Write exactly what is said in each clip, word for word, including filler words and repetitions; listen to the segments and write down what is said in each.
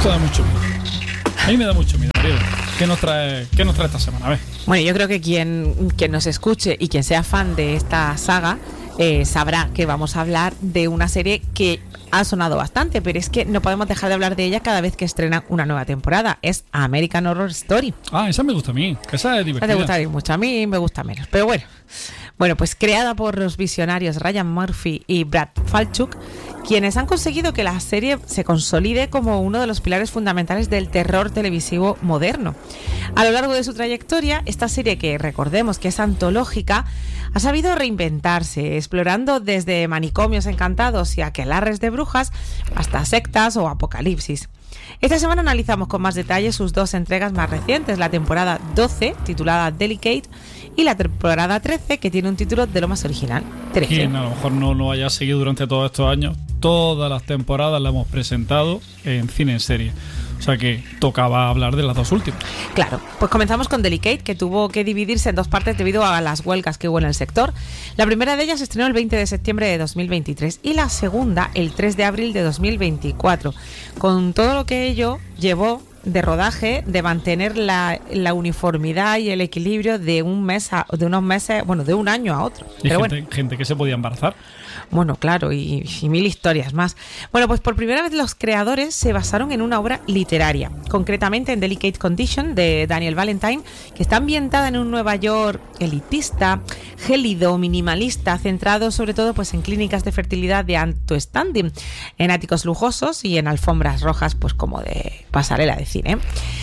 Esto da mucho miedo. A mí me da mucho miedo, Ariel. ¿Qué nos trae, qué nos trae esta semana? A ver. Bueno, yo creo que quien, quien nos escuche y quien sea fan de esta saga eh, sabrá que vamos a hablar de una serie que ha sonado bastante, pero es que no podemos dejar de hablar de ella cada vez que estrena una nueva temporada. Es American Horror Story. Ah, esa me gusta a mí. Esa es divertida. Te gusta mucho, a mí me gusta menos. Pero bueno, bueno, pues creada por los visionarios Ryan Murphy y Brad Falchuk, quienes han conseguido que la serie se consolide como uno de los pilares fundamentales del terror televisivo moderno. A lo largo de su trayectoria, esta serie, que recordemos que es antológica, ha sabido reinventarse, explorando desde manicomios encantados y aquelarres de brujas hasta sectas o apocalipsis. Esta semana analizamos con más detalle sus dos entregas más recientes, la temporada doce, titulada Delicate, y la temporada trece, que tiene un título de lo más original, trece. Quien a lo mejor no lo haya seguido durante todos estos años, todas las temporadas las hemos presentado en Cine en Serie. O sea que tocaba hablar de las dos últimas. Claro, pues comenzamos con Delicate, que tuvo que dividirse en dos partes debido a las huelgas que hubo en el sector. La primera de ellas se estrenó el veinte de septiembre de dos mil veintitrés y la segunda el tres de abril de dos mil veinticuatro, con todo lo que ello llevó de rodaje, de mantener la, la uniformidad y el equilibrio de un mes a, de unos meses, bueno, de un año a otro. Y Pero gente, bueno. gente que se podía embarazar. Bueno, claro, y, y mil historias más. Bueno, pues por primera vez los creadores se basaron en una obra literaria, concretamente en Delicate Condition, de Daniel Valentine, que está ambientada en un Nueva York elitista, gélido, minimalista, centrado sobre todo pues en clínicas de fertilidad de alto standing, en áticos lujosos y en alfombras rojas, pues como de pasarela de cine.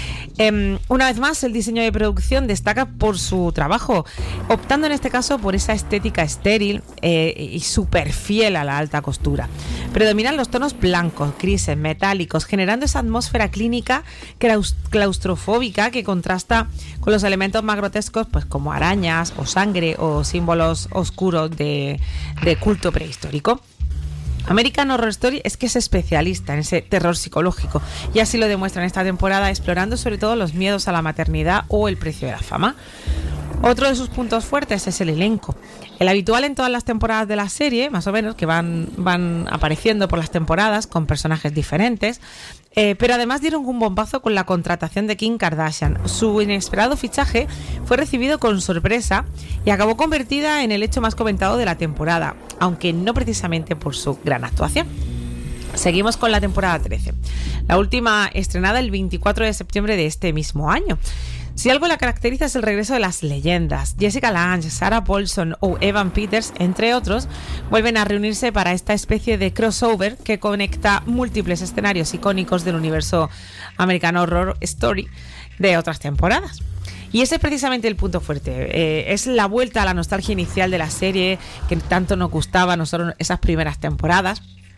Eh, una vez más, el diseño de producción destaca por su trabajo, optando en este caso por esa estética estéril eh, y súper fiel a la alta costura. Predominan los tonos blancos, grises, metálicos, generando esa atmósfera clínica claustrofóbica que contrasta con los elementos más grotescos, pues como arañas o sangre o símbolos oscuros de, de culto prehistórico. American Horror Story es que es especialista en ese terror psicológico, y así lo demuestra en esta temporada, explorando sobre todo los miedos a la maternidad o el precio de la fama. Otro de sus puntos fuertes es el elenco. El habitual en todas las temporadas de la serie, más o menos, que van, van apareciendo por las temporadas con personajes diferentes, eh, pero además dieron un bombazo con la contratación de Kim Kardashian. Su inesperado fichaje fue recibido con sorpresa y acabó convertida en el hecho más comentado de la temporada, aunque no precisamente por su gran actuación. Seguimos con la temporada trece, la última estrenada el veinticuatro de septiembre de este mismo año. Si algo la caracteriza es el regreso de las leyendas. Jessica Lange, Sarah Paulson o Evan Peters, entre otros, vuelven a reunirse para esta especie de crossover que conecta múltiples escenarios icónicos del universo American Horror Story de otras temporadas. Y ese es precisamente el punto fuerte. Eh, es la vuelta a la nostalgia inicial de la serie que tanto nos gustaba a nosotros esas primeras temporadas,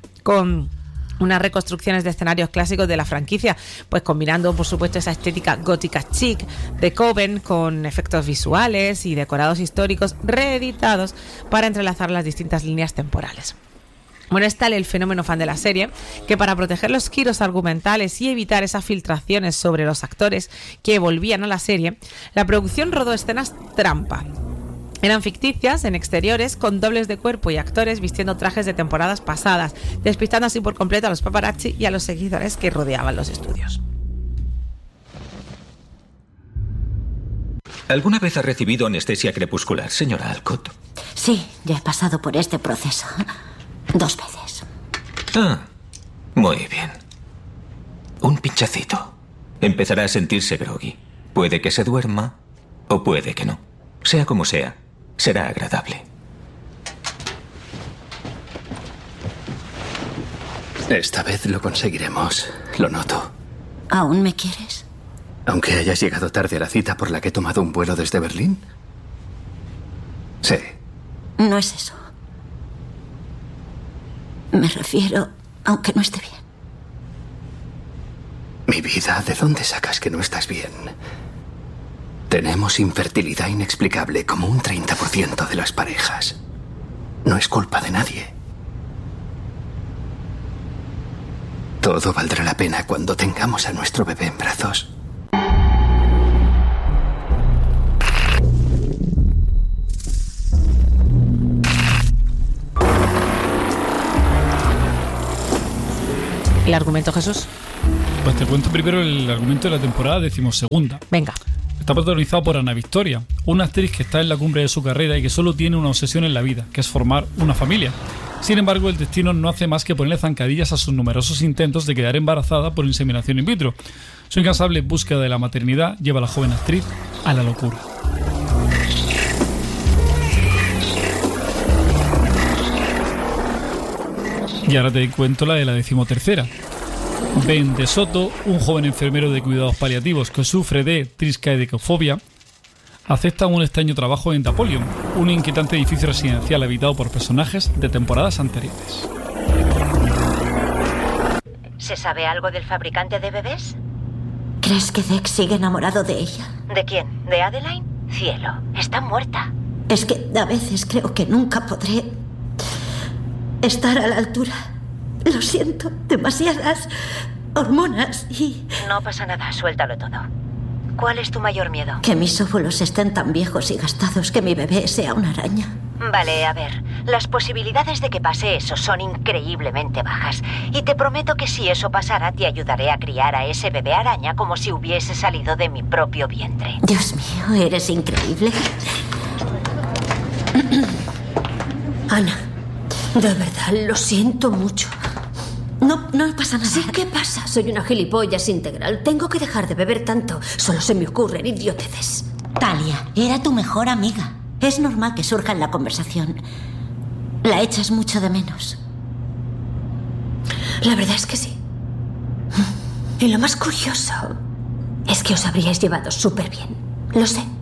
con unas reconstrucciones de escenarios clásicos de la franquicia, pues combinando por supuesto esa estética gótica chic de Coven con efectos visuales y decorados históricos reeditados para entrelazar las distintas líneas temporales. Bueno, es tal el fenómeno fan de la serie que, para proteger los giros argumentales y evitar esas filtraciones sobre los actores que volvían a la serie, la producción rodó escenas trampa. Eran ficticias, en exteriores, con dobles de cuerpo y actores vistiendo trajes de temporadas pasadas, despistando así por completo a los paparazzi y a los seguidores que rodeaban los estudios. ¿Alguna vez ha recibido anestesia crepuscular, señora Alcott? Sí, ya he pasado por este proceso dos veces. Ah, muy bien. Un pinchacito. Empezará a sentirse groggy. Puede que se duerma o puede que no. Sea como sea, será agradable. Esta vez lo conseguiremos, lo noto. ¿Aún me quieres? Aunque hayas llegado tarde a la cita por la que he tomado un vuelo desde Berlín. Sí. No es eso. Me refiero, aunque no esté bien. Mi vida, ¿de dónde sacas que no estás bien? Tenemos infertilidad inexplicable como un treinta por ciento de las parejas. No es culpa de nadie. Todo valdrá la pena cuando tengamos a nuestro bebé en brazos. ¿El argumento, Jesús? Pues te cuento primero el argumento de la temporada decimosegunda. Venga. Está protagonizado por Ana Victoria, una actriz que está en la cumbre de su carrera y que solo tiene una obsesión en la vida, que es formar una familia. Sin embargo, el destino no hace más que ponerle zancadillas a sus numerosos intentos de quedar embarazada por inseminación in vitro. Su incansable búsqueda de la maternidad lleva a la joven actriz a la locura. Y ahora te cuento la de la decimotercera. Ben de Soto, un joven enfermero de cuidados paliativos que sufre de triskaidekofobia, acepta un extraño trabajo en Tapolium, un inquietante edificio residencial habitado por personajes de temporadas anteriores. ¿Se sabe algo del fabricante de bebés? ¿Crees que Dex sigue enamorado de ella? ¿De quién? ¿De Adeline? Cielo, está muerta. Es que a veces creo que nunca podré estar a la altura. Lo siento, demasiadas hormonas y... No pasa nada, suéltalo todo. ¿Cuál es tu mayor miedo? Que mis óvulos estén tan viejos y gastados que mi bebé sea una araña. Vale, a ver, las posibilidades de que pase eso son increíblemente bajas. Y te prometo que si eso pasara, te ayudaré a criar a ese bebé araña como si hubiese salido de mi propio vientre. Dios mío, eres increíble. Ana, de verdad, lo siento mucho. No, no pasa nada. Sí, ¿qué pasa? Soy una gilipollas integral. Tengo que dejar de beber tanto. Solo se me ocurren idioteces. Talia, era tu mejor amiga. Es normal que surja en la conversación. ¿La echas mucho de menos? La verdad es que sí. Y lo más curioso es que os habríais llevado súper bien. Lo sé.